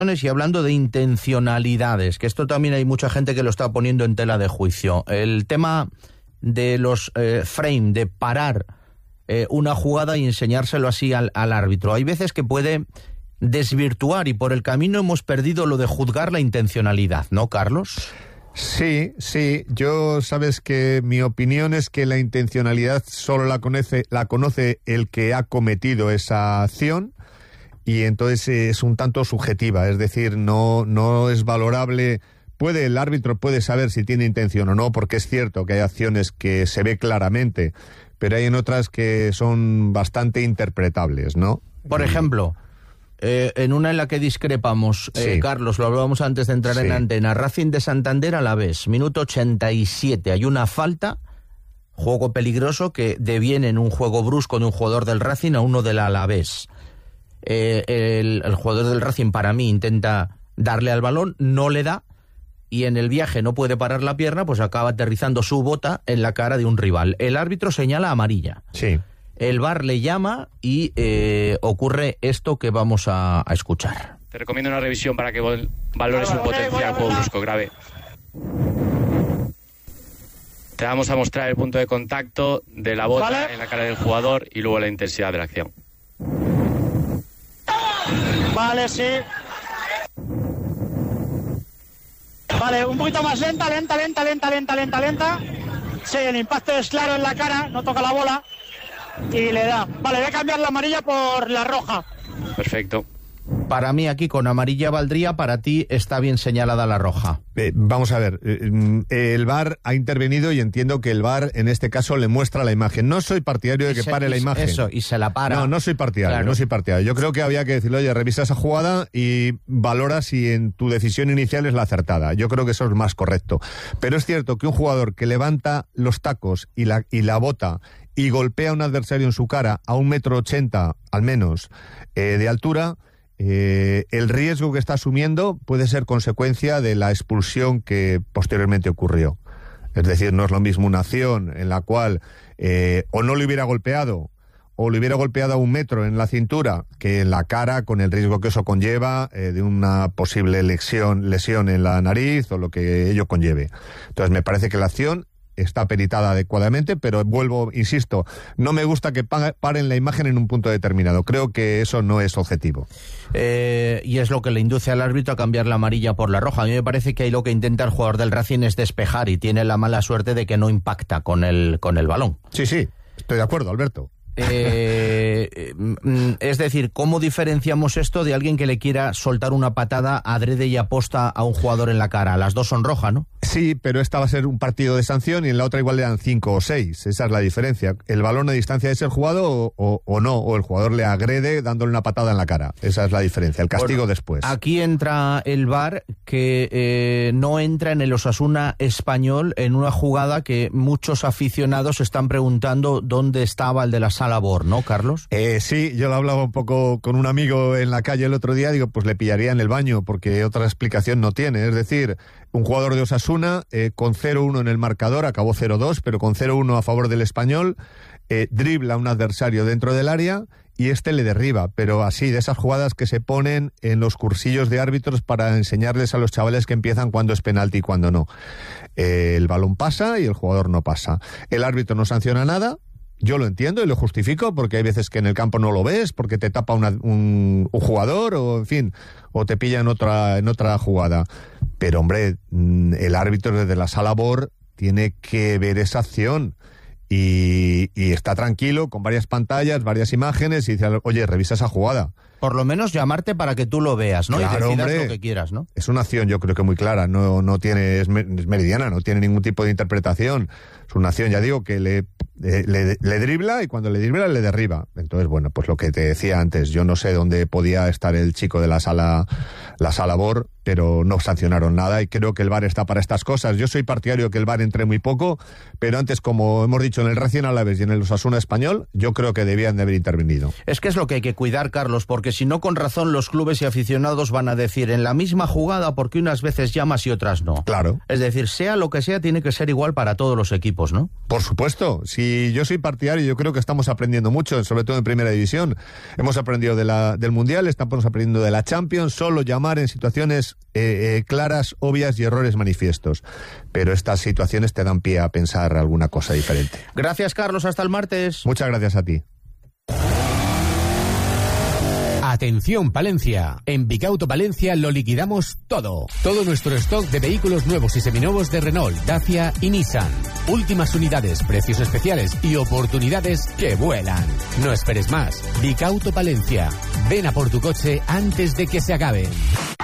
y hablando de intencionalidades, que esto también hay mucha gente que lo está poniendo en tela de juicio. El tema de los frame, de parar una jugada y enseñárselo así al árbitro. Hay veces que puede desvirtuar y por el camino hemos perdido lo de juzgar la intencionalidad, ¿no, Carlos? Sí. Yo, sabes que mi opinión es que la intencionalidad solo la conoce el que ha cometido esa acción. Y entonces es un tanto subjetiva, es decir, no es valorable. El árbitro puede saber si tiene intención o no, porque es cierto que hay acciones que se ve claramente, pero hay en otras que son bastante interpretables, ¿no? Por ejemplo, en una en la que discrepamos, sí. Carlos, lo hablábamos antes de entrar en antena, Racing de Santander Alavés, minuto 87, hay una falta, juego peligroso que deviene en un juego brusco de un jugador del Racing a uno del Alavés. El jugador del Racing, para mí, intenta darle al balón, no le da, y en el viaje no puede parar la pierna, pues acaba aterrizando su bota en la cara de un rival. El árbitro señala amarilla. Sí. El VAR le llama y ocurre esto que vamos a escuchar. Te recomiendo una revisión para que valores un potencial juego brusco grave. Te vamos a mostrar el punto de contacto de la bota en la cara del jugador y luego la intensidad de la acción. Vale, sí. Vale, un poquito más lenta. Sí, el impacto es claro en la cara, no toca la bola y le da. Vale, voy a cambiar la amarilla por la roja. Perfecto. Para mí aquí con amarilla valdría, para ti está bien señalada la roja. Vamos a ver, el VAR ha intervenido y entiendo que el VAR en este caso le muestra la imagen. No soy partidario de que pare la imagen. Eso, y se la para. No soy partidario, claro. No soy partidario. Yo creo que había que decirle, oye, revisa esa jugada y valora si en tu decisión inicial es la acertada. Yo creo que eso es más correcto. Pero es cierto que un jugador que levanta los tacos y la bota y golpea a un adversario en su cara a 1,80 m al menos de altura, el riesgo que está asumiendo puede ser consecuencia de la expulsión que posteriormente ocurrió. Es decir, no es lo mismo una acción en la cual o no le hubiera golpeado o le hubiera golpeado a 1 metro en la cintura que en la cara, con el riesgo que eso conlleva de una posible lesión en la nariz o lo que ello conlleve. Entonces me parece que la acción está peritada adecuadamente, pero insisto, no me gusta que paren la imagen en un punto determinado. Creo que eso no es objetivo. Y es lo que le induce al árbitro a cambiar la amarilla por la roja. A mí me parece que ahí lo que intenta el jugador del Racing es despejar y tiene la mala suerte de que no impacta con el balón. Sí, estoy de acuerdo, Alberto. Es decir, ¿cómo diferenciamos esto de alguien que le quiera soltar una patada adrede y aposta a un jugador en la cara? Las dos son rojas, ¿no? Sí, pero esta va a ser un partido de sanción y en la otra igual le dan 5 o 6. Esa es la diferencia. El balón a distancia de ser jugado o no, o el jugador le agrede dándole una patada en la cara. Esa es la diferencia, el castigo después. Aquí entra el VAR que no entra en el Osasuna español en una jugada que muchos aficionados están preguntando dónde estaba el de la Sala Bor, ¿no, Carlos? Sí, yo lo hablaba un poco con un amigo en la calle el otro día, digo, pues le pillaría en el baño, porque otra explicación no tiene. Es decir, un jugador de Osasuna con 0-1 en el marcador, acabó 0-2, pero con 0-1 a favor del Español, dribla a un adversario dentro del área y le derriba, pero así, de esas jugadas que se ponen en los cursillos de árbitros para enseñarles a los chavales que empiezan cuándo es penalti y cuándo no. El balón pasa y el jugador no pasa. El árbitro no sanciona nada. Yo lo entiendo y lo justifico, porque hay veces que en el campo no lo ves, porque te tapa un jugador o, en fin, o te pilla en otra jugada. Pero, hombre, el árbitro desde la Sala Bor tiene que ver esa acción y está tranquilo con varias pantallas, varias imágenes y dice, oye, revisa esa jugada. Por lo menos llamarte para que tú lo veas, ¿no? Claro, y decidas hombre, lo que quieras, ¿no? Es una acción, yo creo que muy clara, es meridiana, no tiene ningún tipo de interpretación. Es una acción, ya digo, que le dribla y cuando le dribla le derriba. Entonces, bueno, pues lo que te decía antes, yo no sé dónde podía estar el chico de la Sala Bor, pero no sancionaron nada y creo que el VAR está para estas cosas. Yo soy partidario que el VAR entre muy poco, pero antes, como hemos dicho, en el Racing Alavés y en el Osasuna Español, yo creo que debían de haber intervenido. Es que es lo que hay que cuidar, Carlos, porque si no, con razón los clubes y aficionados van a decir en la misma jugada porque unas veces llamas y otras no. Claro. Es decir, sea lo que sea, tiene que ser igual para todos los equipos, ¿no? Por supuesto. Si yo soy partidario, yo creo que estamos aprendiendo mucho, sobre todo en Primera División. Hemos aprendido del Mundial, estamos aprendiendo de la Champions, solo llamar en situaciones claras, obvias y errores manifiestos. Pero estas situaciones te dan pie a pensar alguna cosa diferente. Gracias, Carlos. Hasta el martes. Muchas gracias a ti. Atención Palencia, en Bicauto Palencia lo liquidamos todo. Todo nuestro stock de vehículos nuevos y seminuevos de Renault, Dacia y Nissan. Últimas unidades, precios especiales y oportunidades que vuelan. No esperes más. Bicauto Palencia. Ven a por tu coche antes de que se acabe.